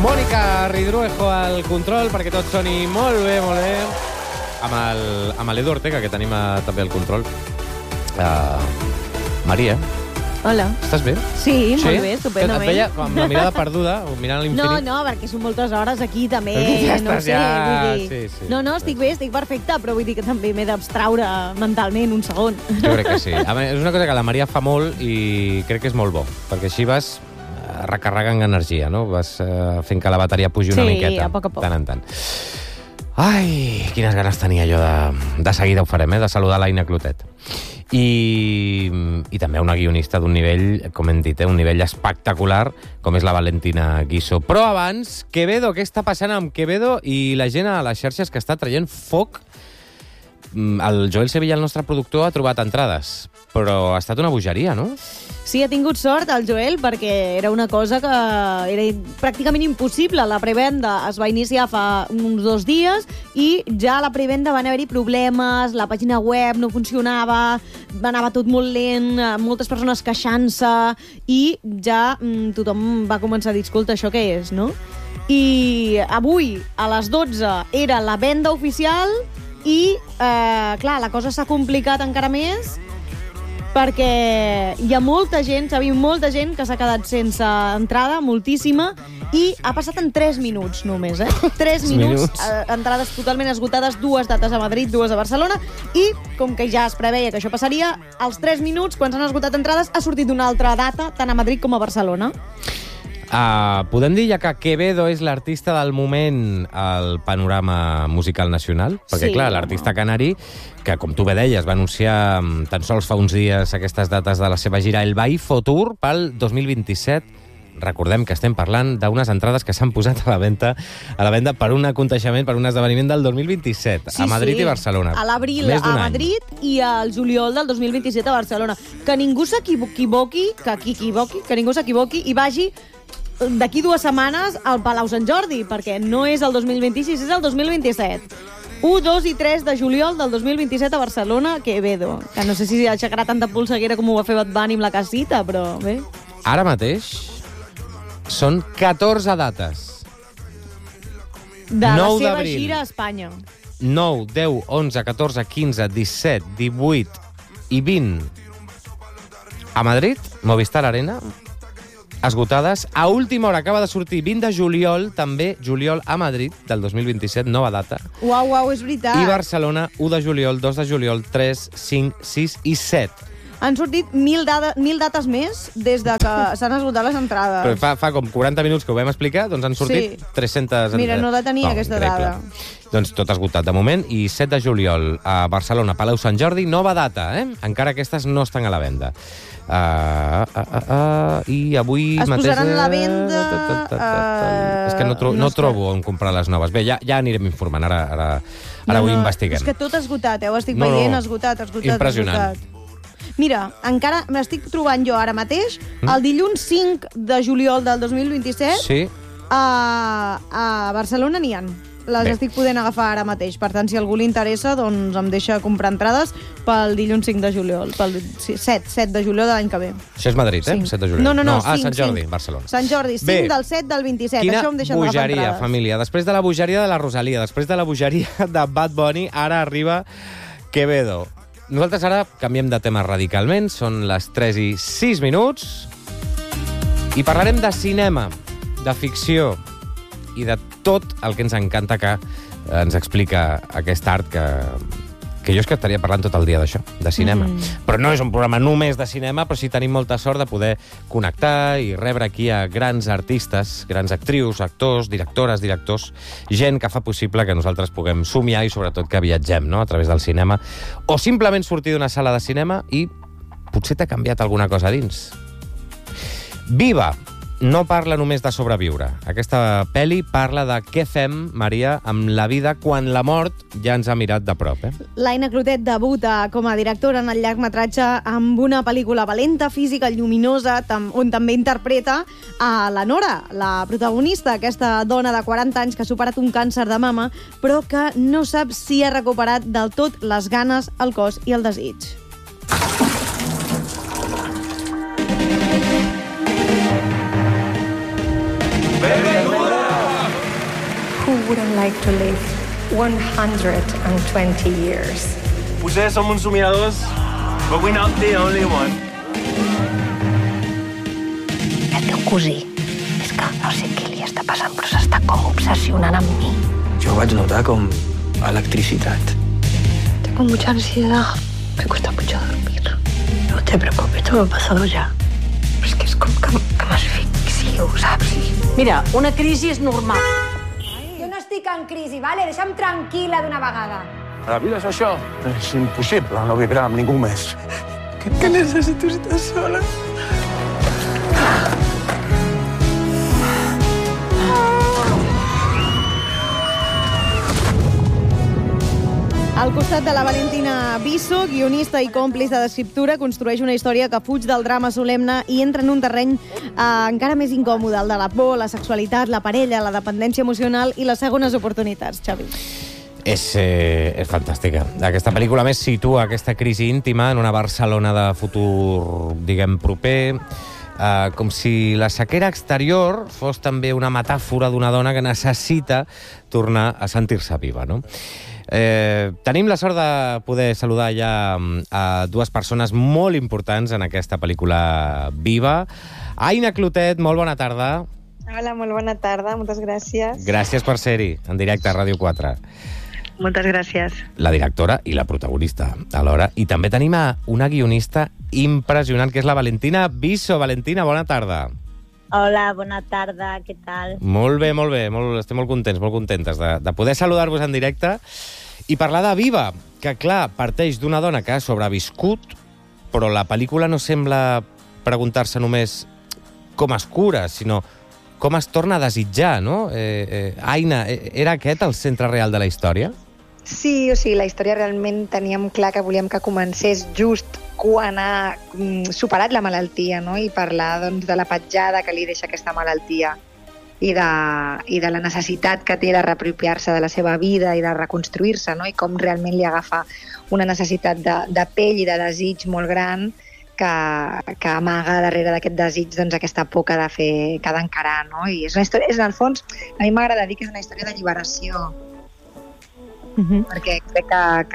Mònica Ridruejo al control perquè tot soni molt bé, molt bé. Amb l'Edu Ortega, que tenim també al control. Maria. Hola. Estàs bé? Sí, molt bé, estupendament. Et veia amb la mirada perduda, mirant a l'infinit. No, perquè són moltes hores aquí, també. Ja no estàs, sé, vull dir... Sí. No, estic bé, estic perfecta, però vull dir que també m'he d'abstraure mentalment un segon. Jo crec que sí. És una cosa que la Maria fa molt i crec que és molt bo, perquè així vas recarregant energia, no? Vas fent que la bateria pugi una miqueta. Sí, a poc a poc. Tant en tant. Ai, quines ganes tenia jo de seguida ho farem, de saludar l'Aina Clotet. I també una guionista d'un nivell, com hem dit, un nivell espectacular, com és la Valentina Guisso. Però abans, Quevedo, què està passant amb Quevedo i la gent a les xarxes que està traient foc? El Joel Sevilla, el nostre productor, ha trobat entrades, però ha estat una bogeria, no? Sí, ha tingut sort el Joel, perquè era una cosa que era pràcticament impossible. La prevenda es va iniciar fa uns 2 dies i ja a la prevenda van haver-hi problemes, la pàgina web no funcionava, anava tot molt lent, moltes persones queixant-se i ja tothom va començar a dir, escolta, això què és, no? I avui, a les 12, era la venda oficial i, clar, la cosa s'ha complicat encara més perquè hi ha molta gent, s'ha vist molta gent que s'ha quedat sense entrada, moltíssima, i ha passat en 3 minuts només, 3 minuts, entrades totalment esgotades, 2 dates a Madrid, 2 a Barcelona, i com que ja es preveia que això passaria, als 3 minuts, quan s'han esgotat entrades, ha sortit una altra data, tant a Madrid com a Barcelona. Podem dir ja que Quevedo és l'artista del moment al panorama musical nacional? Perquè, clar, l'artista canari, que, com tu bé deies, va anunciar tan sols fa uns dies aquestes dates de la seva gira El Baifo Tour pel 2027. Recordem que estem parlant d'unes entrades que s'han posat a la venda per un aconteixement, per un esdeveniment del 2027, a Madrid i Barcelona. A l'abril a Madrid i al juliol del 2027 a Barcelona. Que ningú s'equivoqui, que ningú s'equivoqui i vagi d'aquí 2 setmanes al Palau Sant Jordi, perquè no és el 2026, és el 2027. 1, 2 i 3 de juliol del 2027 a Barcelona, Quevedo. Que no sé si aixecarà tanta polseguera com ho va fer Bad Bunny amb la casita, però bé. Ara mateix són 14 dates. De la seva gira a Espanya. 9, 10, 11, 14, 15, 17, 18 i 20 a Madrid, Movistar Arena, esgotades. A última hora acaba de sortir 20 de juliol, també juliol a Madrid, del 2027, nova data. Uau, és veritat. I Barcelona, 1 de juliol, 2 de juliol, 3, 5, 6 i 7. Han sortit 1.000 dates més des de que s'han esgotat les entrades. Però fa com 40 minuts que ho vam explicar, doncs han sortit 300... Mira, no la tenia aquesta dada. Doncs tot esgotat de moment. I 7 de juliol a Barcelona, Palau Sant Jordi, nova data, Encara aquestes no estan a la venda. I avui es mateix... posaran a la venda... És que no trobo on comprar les noves. Bé, ja anirem informant, ara ho investiguem. És que tot esgotat, ho estic veient, esgotat. Impressionant. Mira, encara m'estic trobant jo ara mateix, el dilluns 5 de juliol del 2027, a Barcelona n'hi ha. Les estic podent agafar ara mateix. Per tant, si algú li interessa, doncs em deixa comprar entrades pel dilluns 5 de juliol, pel 7 de juliol de l'any que ve. Això és Madrid, 7 de juliol? No, Sant Jordi, Barcelona. Sant Jordi, 5 del 7 del 27. Quina això em deixen agafar bogeria, entrades. família. Després de la bogeria de la Rosalia, després de la bogeria de Bad Bunny, ara arriba Quevedo. Nosaltres ara canviem de tema radicalment, són les 3 i 6 minuts, i parlarem de cinema, de ficció i de tot el que ens encanta que ens explica aquest art que jo és que estaria parlant tot el dia d'això, de cinema. Però no és un programa només de cinema, però sí tenim molta sort de poder connectar i rebre aquí a grans artistes, grans actrius, actors, directores, directors, gent que fa possible que nosaltres puguem somiar i sobretot que viatgem, no?, a través del cinema, o simplement sortir d'una sala de cinema i potser t'ha canviat alguna cosa dins. Viva! No parla només de sobreviure. Aquesta pel·li parla de què fem, Maria, amb la vida quan la mort ja ens ha mirat de prop. L'Aina Clotet debuta com a directora en el llargmetratge amb una pel·lícula valenta, física, lluminosa, on també interpreta a la Nora, la protagonista, aquesta dona de 40 anys que ha superat un càncer de mama, però que no sap si ha recuperat del tot les ganes, el cos i el desig. ¡Benventura! Who wouldn't like to live 120 years? Potser som uns somiadors, but we're not the only one. El teu cosí, és que no sé què li està passant, però s'està com obsessionant amb mi. Jo vaig notar com electricitat. Tengo mucha ansiedad, me cuesta mucho dormir. No te preocupes, esto me ha pasado ya. Però és que és com que m'asfixio, saps? Mira, una crisi és normal. Jo no estic en crisi, vale? Deixa'm tranquil·la d'una vegada. La vida és això. És impossible no vibrar amb ningú més. Que necessito estar sola. Al costat de la Valentina Viso, guionista i còmplice d'escriptura, construeix una història que fuig del drama solemne i entra en un terreny encara més incòmode, el de la por, la sexualitat, la parella, la dependència emocional i les segones oportunitats, Xavi. És fantàstica. Aquesta pel·lícula més situa aquesta crisi íntima en una Barcelona de futur, diguem, proper, com si la sequera exterior fos també una metàfora d'una dona que necessita tornar a sentir-se viva, no? Tenim la sort de poder saludar ja a dues persones molt importants en aquesta pel·lícula viva. Aina Clotet, molt bona tarda. Hola, molt bona tarda, moltes gràcies. Gràcies per ser-hi, en directe a Ràdio 4. Moltes gràcies. La directora i la protagonista alhora. I també tenim una guionista impressionant, que és la Valentina Viso. Valentina, bona tarda. Hola, bona tarda, què tal? Molt bé, molt bé. Estem molt contents, molt contentes de poder saludar-vos en directe i parlar de Viva, que, clar, parteix d'una dona que ha sobreviscut, però la pel·lícula no sembla preguntar-se només com es cura, sinó com es torna a desitjar, no? Aina, era aquest el centre real de la història? Sí, o sigui, la història realment teníem clar que volíem que comencés just quan ha superat la malaltia, no? I parlar, doncs, de la petjada que li deixa aquesta malaltia i de la necessitat que té de reapropiar-se de la seva vida i de reconstruir-se, no? I com realment li agafa una necessitat de pell i de desig molt gran que amaga darrere d'aquest desig, doncs, aquesta por que ha d'encarar, no? I és una història, en el fons, a mi m'agrada dir que és una història d'alliberació, perquè crec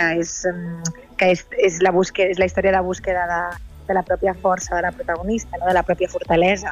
que és la història de búsqueda de la pròpia força de la protagonista, no? De la pròpia fortalesa.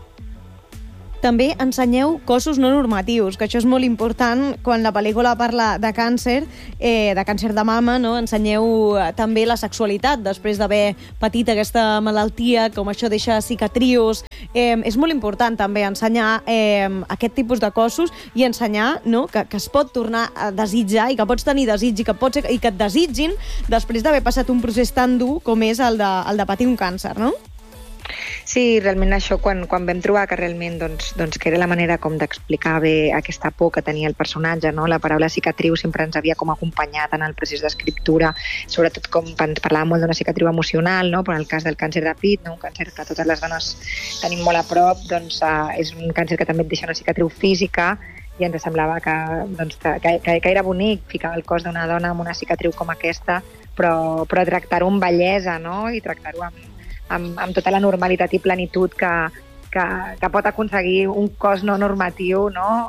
També ensenyeu cossos no normatius, que això és molt important quan la pel·lícula parla de càncer de mama, no? Ensenyeu també la sexualitat després d'haver patit aquesta malaltia, com això deixa cicatrius. És molt important també ensenyar aquest tipus de cossos i ensenyar, no? que es pot tornar a desitjar i que pots tenir desig i que et desitgin després d'haver passat un procés tan dur com és el de patir un càncer, no? Sí, realment això, quan vam trobar que realment doncs, que era la manera com d'explicar bé aquesta por que tenia el personatge, no? La paraula cicatriu sempre ens havia com acompanyat en el procés d'escriptura, sobretot com parlàvem molt d'una cicatriu emocional, no? Per el cas del càncer de pit, no? Un càncer que totes les dones tenim molt a prop, doncs és un càncer que també et deixa una cicatriu física i ens semblava que era bonic ficar el cos d'una dona amb una cicatriu com aquesta, però tractar-ho amb bellesa, no? I tractar-ho amb tota la normalitat i plenitud que pot aconseguir un cos no normatiu, no?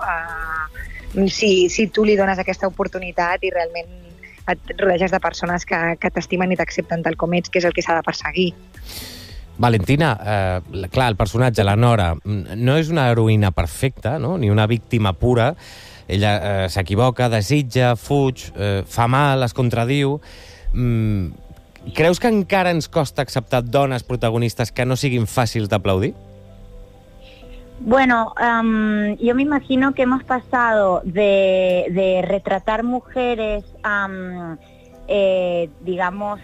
Si tu li dones aquesta oportunitat i realment et rodeges de persones que t'estimen i t'accepten tal com ets, que és el que s'ha de perseguir. Valentina, clar, el personatge, la Nora, no és una heroïna perfecta, no? Ni una víctima pura. Ella s'equivoca, desitja, fuig, fa mal, es contradiu. Creus que encara ens costa acceptar dones protagonistas que no siguin fàcils d'aplaudir? Bueno, yo me imagino que hemos pasado de retratar mujeres, digamos,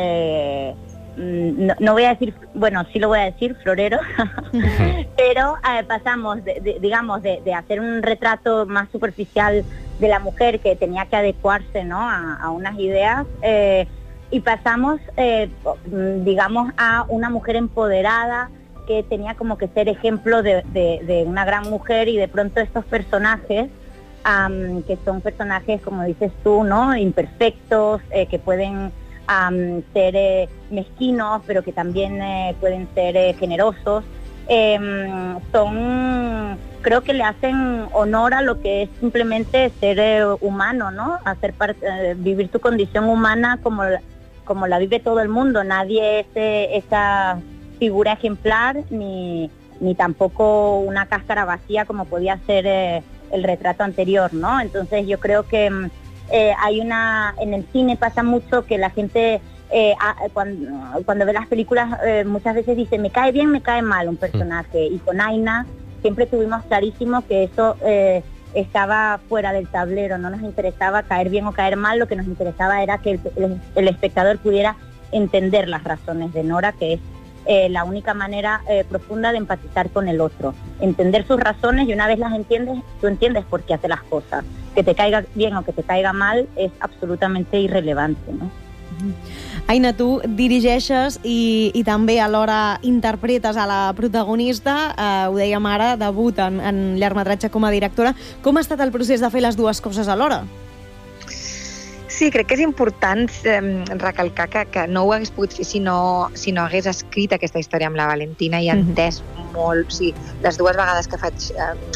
no voy a decir, bueno, sí lo voy a decir, florero, pero pasamos, de hacer un retrato más superficial de la mujer que tenía que adecuarse, ¿no? a unas ideas, y pasamos, digamos, a una mujer empoderada que tenía como que ser ejemplo de una gran mujer, y de pronto estos personajes, que son personajes, como dices tú, ¿no? Imperfectos, que pueden ser mezquinos, pero que también pueden ser generosos, son creo que le hacen honor a lo que es simplemente ser humano, ¿no? Vivir tu condición humana como la vive todo el mundo. Nadie es esa figura ejemplar ni tampoco una cáscara vacía como podía ser el retrato anterior, ¿no? Entonces yo creo que en el cine pasa mucho que la gente cuando ve las películas muchas veces dice me cae bien, me cae mal un personaje, y con Aina siempre tuvimos clarísimo que eso estaba fuera del tablero, no nos interesaba caer bien o caer mal, lo que nos interesaba era que el espectador pudiera entender las razones de Nora, que es la única manera profunda de empatizar con el otro, entender sus razones, y una vez las entiendes, tú entiendes por qué hace las cosas. Que te caiga bien o que te caiga mal és absolutamente irrelevante, no? Aina, tu dirigeixes i també alhora interpretes a la protagonista, ho dèiem ara, debut en llargmetratge com a directora. Com ha estat el procés de fer les dues coses alhora? Sí, crec que és important recalcar que no ho hagués pogut fer si no hagués escrit aquesta història amb la Valentina i entès molt. O sigui, les dues vegades que faig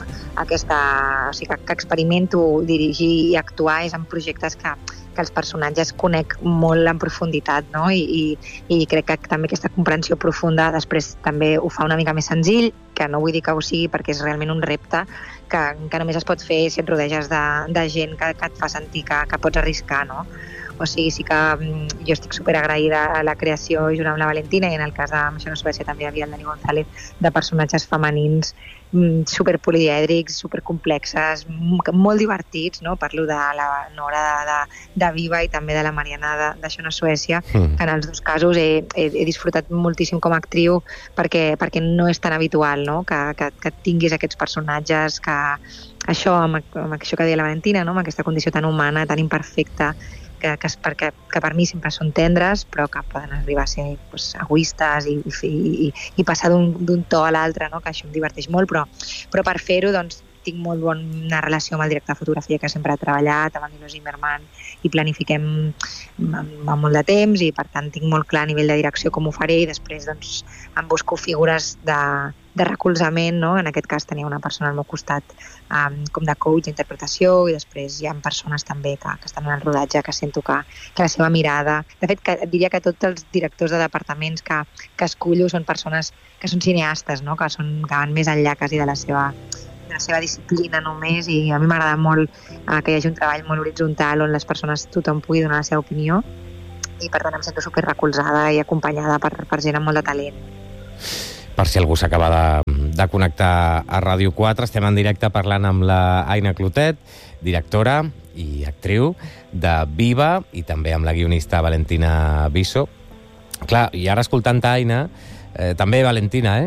que experimento dirigir i actuar és en projectes que els personatges conec molt en profunditat, no? I crec que també aquesta comprensió profunda després també ho fa una mica més senzill, que no vull dir que ho sigui perquè és realment un repte que només es pot fer si et rodeges de gent que et fa sentir que pots arriscar, no? O sigui, sí que jo estic superagraïda a la creació junt amb la Valentina, i en el cas de Això no és Suècia també hi havia el Dani González, de personatges femenins superpolièdrics, supercomplexes, molt divertits, no? Parlo de la Nora de Viva i també de la Mariana d'Això no és Suècia, que en els dos casos he disfrutat moltíssim com a actriu perquè no és tan habitual, no? Que tinguis aquests personatges que amb això que deia la Valentina, no? Amb aquesta condició tan humana, tan imperfecta, que per mi sempre són tendres, però que poden arribar a ser egoistes i passar d'un to a l'altre, no? Que això em diverteix molt, però per fer-ho doncs, tinc molt bona relació amb el director de fotografia que sempre ha treballat, amb el Nino Zimmerman, i planifiquem amb molt de temps, i per tant tinc molt clar a nivell de direcció com ho faré, i després doncs, em busco figures de recolzament, no? En aquest cas tenia una persona al meu costat com de coach d'interpretació, i després hi ha persones també que estan en el rodatge, que sento que la seva mirada... De fet, et diria que tots els directors de departaments que escullo són persones que són cineastes, no? Que van més enllà quasi de la seva disciplina només, i a mi m'agrada molt que hi hagi un treball molt horitzontal on les persones, tothom pugui donar la seva opinió, i per tant em sento super recolzada i acompanyada per gent amb molt de talent. Per si algú s'acaba de connectar a Ràdio 4, estem en directe parlant amb la Aina Clotet, directora i actriu de Viva, i també amb la guionista Valentina Viso. Clar, i ara escoltant Aina, també Valentina,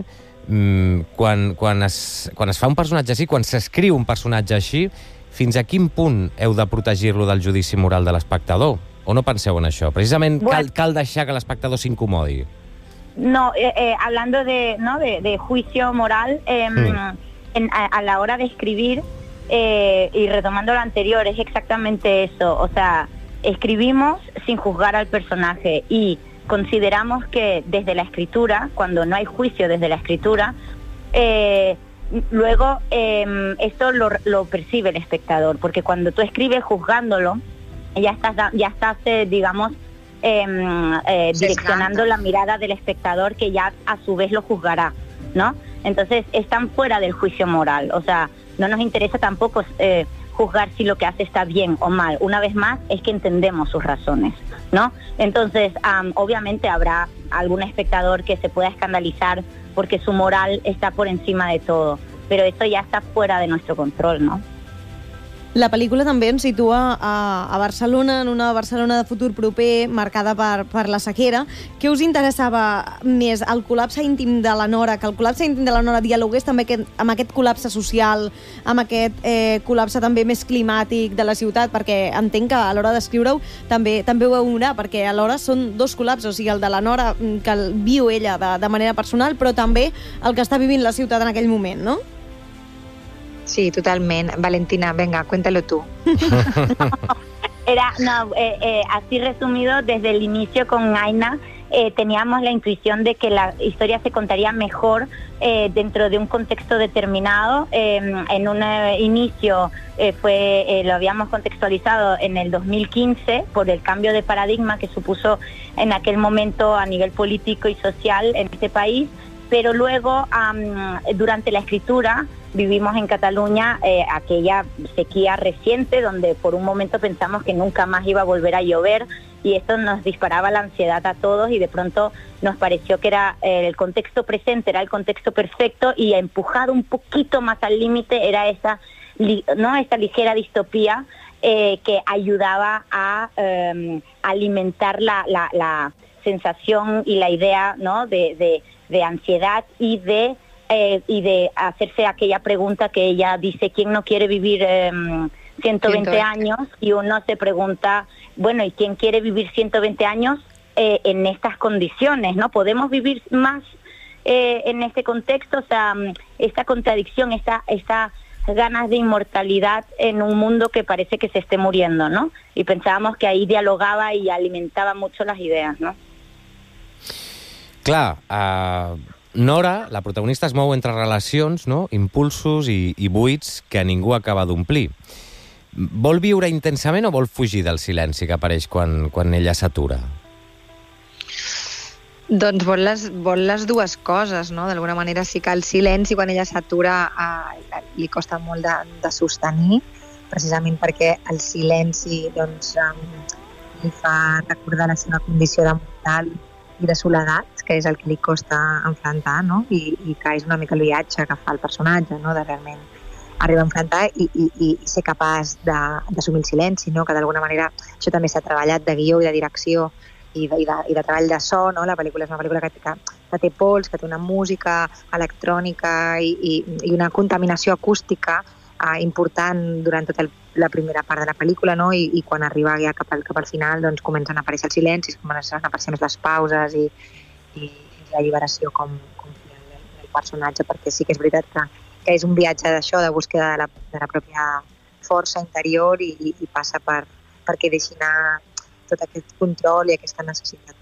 quan es fa un personatge així, quan s'escriu un personatge així, fins a quin punt heu de protegir-lo del judici moral de l'espectador? O no penseu en això? Precisament cal deixar que l'espectador s'incomodi. No, hablando de juicio moral, a la hora de escribir, y retomando lo anterior, es exactamente eso. O sea, escribimos sin juzgar al personaje, y consideramos que desde la escritura, cuando no hay juicio desde la escritura, luego esto lo percibe el espectador, porque cuando tú escribes juzgándolo, ya estás digamos, direccionando la mirada del espectador, que ya a su vez lo juzgará, ¿no? Entonces están fuera del juicio moral. O sea, no nos interesa tampoco juzgar si lo que hace está bien o mal. Una vez más, es que entendemos sus razones, ¿no? Entonces, obviamente habrá algún espectador que se pueda escandalizar porque su moral está por encima de todo, pero eso ya está fuera de nuestro control, ¿no? La pel·lícula també ens situa a Barcelona, en una Barcelona de futur proper, marcada per la sequera. Què us interessava més, el col·lapse íntim de la Nora, que el col·lapse íntim de la Nora dialogués també amb aquest col·lapse social, amb aquest col·lapse també més climàtic de la ciutat, perquè entenc que a l'hora d'escriure-ho també ho heu unit, perquè alhora són dos col·lapses, o sigui, el de la Nora, que el viu ella de manera personal, però també el que està vivint la ciutat en aquell moment, no? Sí, totalment. Valentina, venga, cuéntalo tú. Así resumido, desde el inicio con Aina, teníamos la intuición de que la historia se contaría mejor dentro de un contexto determinado. En un inicio lo habíamos contextualizado en el 2015 por el cambio de paradigma que supuso en aquel momento a nivel político y social en este país, pero luego durante la escritura vivimos en Cataluña aquella sequía reciente donde por un momento pensamos que nunca más iba a volver a llover, y esto nos disparaba la ansiedad a todos, y de pronto nos pareció que era el contexto presente, era el contexto perfecto, y empujado un poquito más al límite era esta ligera distopía que ayudaba a alimentar la sensación y la idea, ¿no?, de ansiedad y de hacerse aquella pregunta que ella dice: ¿quién no quiere vivir 120 años? Y uno se pregunta, bueno, ¿y quién quiere vivir 120 años en estas condiciones, ¿no? ¿Podemos vivir más en este contexto? O sea, esta contradicción, esta ganas de inmortalidad en un mundo que parece que se esté muriendo, ¿no? Y pensábamos que ahí dialogaba y alimentaba mucho las ideas, ¿no? Clar, Nora, la protagonista, es mou entre relacions, no?, impulsos i buits que ningú acaba d'omplir. Vol viure intensament o vol fugir del silenci que apareix quan ella s'atura? Doncs vol les dues coses, no? D'alguna manera sí que el silenci, quan ella s'atura, li costa molt de sostenir, precisament perquè el silenci doncs, li fa recordar la seva condició de mortal i de soledat, que és el que li costa enfrontar, no? I que és una mica el viatge que fa el personatge, no?, de realment arribar a enfrontar i ser capaç d'assumir el silenci, no? Que d'alguna manera això també s'ha treballat de guió i de direcció i de treball de so, no? La pel·lícula és una pel·lícula que té pols, que té una música electrònica i una contaminació acústica important durant tota la primera part de la pel·lícula, no? I quan arriba ja cap al final doncs comencen a aparèixer els silencis, comencen a aparèixer més les pauses i l'alliberació com del personatge, perquè sí que és veritat que és un viatge d'això, de búsqueda de la pròpia força interior i passa perquè deixi anar tot aquest control i aquesta necessitat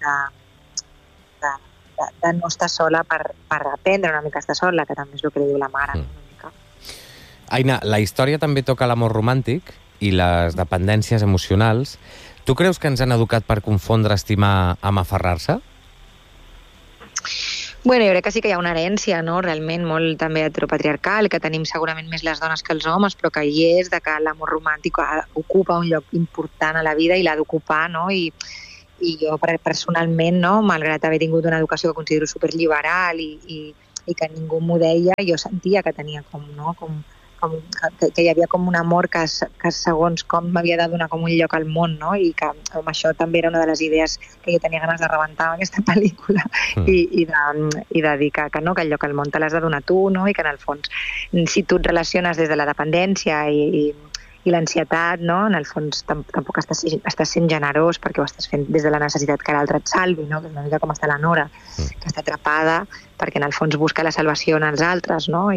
de no estar sola per aprendre una mica a estar sola, que també és el que li diu la mare. Una mica. Aina, la història també toca l'amor romàntic i les dependències emocionals. Tu creus que ens han educat per confondre estimar amb aferrar-se? Bueno, jo crec que sí que hi ha una herència, no?, realment molt també heteropatriarcal, que tenim segurament més les dones que els homes, però que hi és, de que l'amor romàntic ocupa un lloc important a la vida i l'ha d'ocupar, no? I jo personalment, no?, malgrat haver tingut una educació que considero superliberal i que ningú m'ho deia, jo sentia que tenia que hi havia com un amor que segons com m'havia de donar com un lloc al món, no? I que això també era una de les idees que jo tenia ganes de rebentar en aquesta pel·lícula i de dir que el lloc al món te l'has de donar tu, no? I que en el fons, si tu et relaciones des de la dependència i l'ansietat, no? En el fons tampoc estàs sent generós perquè ho estàs fent des de la necessitat que l'altre et salvi, no? Que és una mica com està la Nora, que està atrapada perquè en el fons busca la salvació en els altres, no?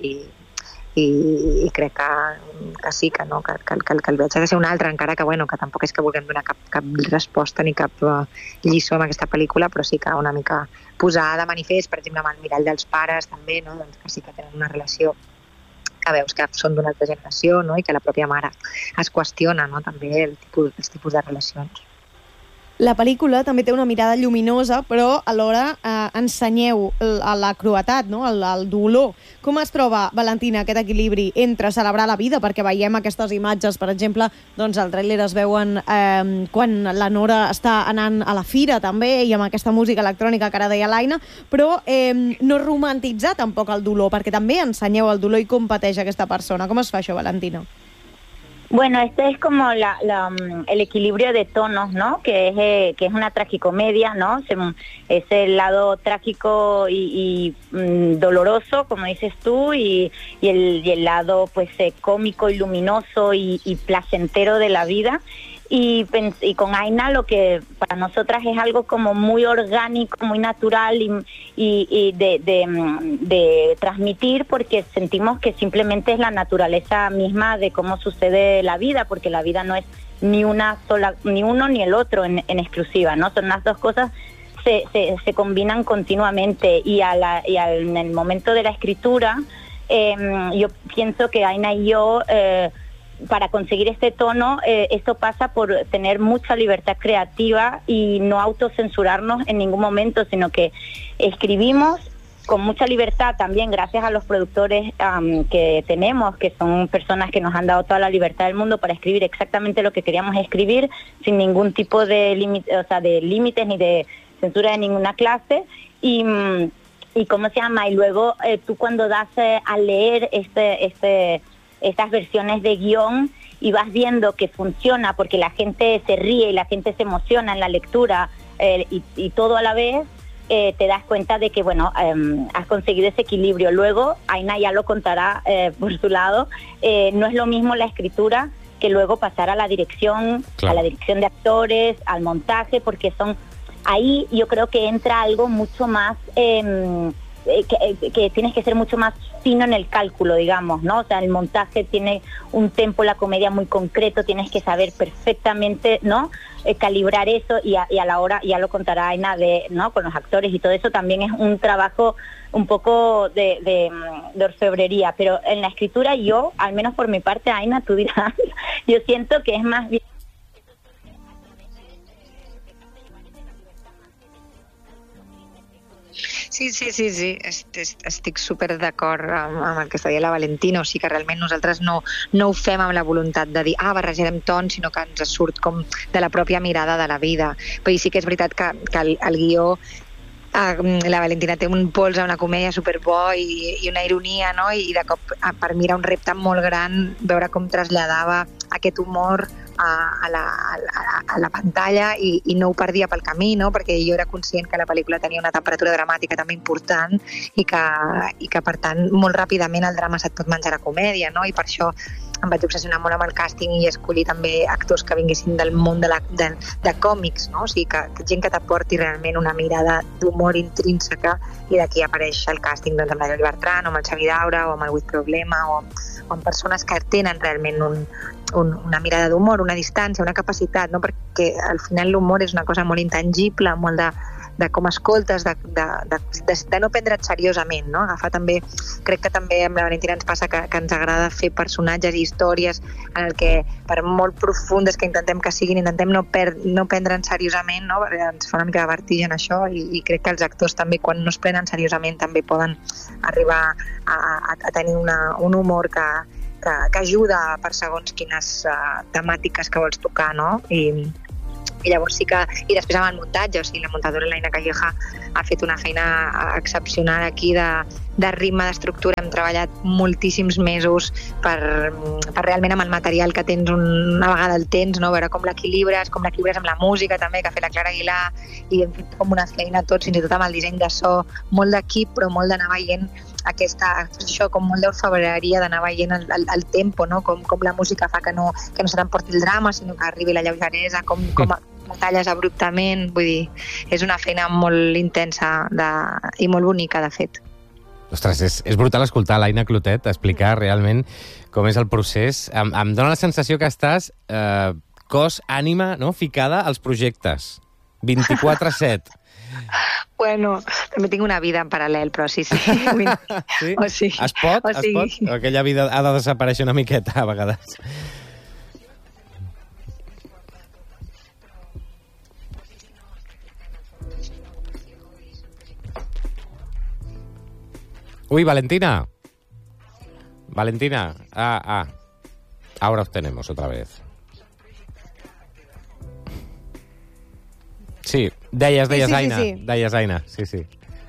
I crec que sí, que el viatge ha de ser un altre, encara que tampoc és que vulguem donar cap resposta ni cap lliçó en aquesta pel·lícula, però sí que una mica posar de manifest, per exemple, amb el mirall dels pares també, no? Doncs que sí que tenen una relació que veus que són d'una altra generació, no? I que la pròpia mare es qüestiona, no?, també els tipus de relacions. La pel·lícula també té una mirada lluminosa, però alhora ensenyeu la cruetat, no?, el dolor. Com es troba, Valentina, aquest equilibri entre celebrar la vida, perquè veiem aquestes imatges, per exemple, doncs al tràiler es veuen quan la Nora està anant a la fira també, i amb aquesta música electrònica que ara deia l'Aina, però no romantitzar tampoc el dolor, perquè també ensenyeu el dolor i com pateix aquesta persona. Com es fa això, Valentina? Bueno, este es como el equilibrio de tonos, ¿no? Que es una tragicomedia, ¿no? Es el lado trágico y doloroso, como dices tú, y el lado pues cómico y luminoso y placentero de la vida. Y con Aina lo que para nosotras es algo como muy orgánico, muy natural y de transmitir, porque sentimos que simplemente es la naturaleza misma de cómo sucede la vida, porque la vida no es ni una sola, ni uno ni el otro en exclusiva, ¿no? Son las dos cosas se combinan continuamente y en el momento de la escritura yo pienso que Aina y yo para conseguir este tono esto pasa por tener mucha libertad creativa y no autocensurarnos en ningún momento, sino que escribimos con mucha libertad también gracias a los productores que tenemos, que son personas que nos han dado toda la libertad del mundo para escribir exactamente lo que queríamos escribir sin ningún tipo de límites ni de censura de ninguna clase y ¿cómo se llama? Y luego tú cuando das a leer estas versiones de guión y vas viendo que funciona porque la gente se ríe y la gente se emociona en la lectura y todo a la vez, te das cuenta de que, bueno, has conseguido ese equilibrio. Luego, Aina ya lo contará por su lado, no es lo mismo la escritura que luego pasar a la dirección, claro, a la dirección de actores, al montaje, porque ahí yo creo que entra algo mucho más, que tienes que ser mucho más fino en el cálculo, digamos, ¿no? O sea, el montaje tiene un tempo, la comedia muy concreto, tienes que saber perfectamente, ¿no? Calibrar eso y a la hora, ya lo contará Aina, ¿no? Con los actores y todo eso también es un trabajo un poco de orfebrería, pero en la escritura yo, al menos por mi parte, Aina, tú dirás, yo siento que es más bien. Sí. Estic super d'acord amb el que està dient la Valentina. O sigui que realment nosaltres no ho fem amb la voluntat de dir barrejarem tons, sinó que ens surt com de la pròpia mirada de la vida. Però sí que és veritat que el guió, la Valentina té un pols a una comèdia superbo i una ironia, no? I de cop per mi era un repte molt gran veure com traslladava aquest humor a la pantalla i no ho perdia pel camí, no? Perquè jo era conscient que la pel·lícula tenia una temperatura dramàtica també important i que per tant molt ràpidament el drama se't pot menjar a comèdia, no? I per això em vaig obsessionar molt amb el càsting i escollir també actors que vinguessin del món de còmics, no? O sigui, que gent que t'aporti realment una mirada d'humor intrínseca, i d'aquí apareix el càsting doncs, amb la Llori Bertran, o amb el Xavi Daura, o amb el With Problema, o amb persones que tenen realment una mirada d'humor, una distància, una capacitat, no? Perquè al final l'humor és una cosa molt intangible, molt de com escoltes, de no prendre't seriosament, no? Agafar també, crec que també amb la Valentina ens passa que ens agrada fer personatges i històries en el que, per molt profundes que intentem que siguin, intentem no prendre'n seriosament, no? Perquè ens fa una mica de vertigen això, i crec que els actors també, quan no es prenen seriosament, també poden arribar a tenir un humor que ajuda per segons quines temàtiques que vols tocar, no? I llavors sí que... I després amb el muntatge, o sigui, la muntadora l'Aina Calleja ha fet una feina excepcional aquí de ritme, d'estructura. Hem treballat moltíssims mesos per realment amb el material que tens una vegada el tens, no? Veure com l'equilibres amb la música també, que ha fet la Clara Aguilar, i hem fet com una feina tots, fins i tot amb el disseny de so, molt d'equip, però molt d'anar veient això, com molt d'orfebreria, d'anar veient el tempo, no? Com la música fa que no se t'emporti el drama, sinó que arribi la lleugeresa, com talles abruptament. Vull dir, és una feina molt intensa i molt bonica, de fet. Ostres, és brutal escoltar l'Aina Clotet explicar realment com és el procés. Em dóna la sensació que estàs cos, ànima, no? Ficada als projectes. 24/7. Bueno, també tinc una vida en paral·lel, però sí. Sí? O sigui, es pot? Aquella vida ha de desaparèixer una miqueta, a vegades. Uy, Valentina. Ahora os tenemos otra vez. Sí, deies, Aina. Sí. Deies, Aina, sí.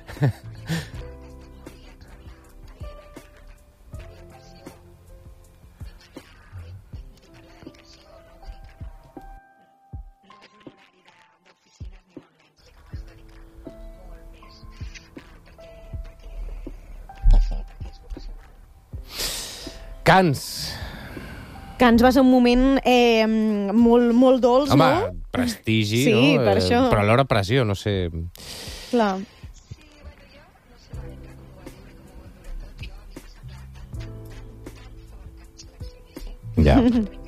Cans va ser un moment molt dolç, home, no? Home, prestigi, sí, no? Sí, per això. Però alhora pressió, no sé. Clar. Ja.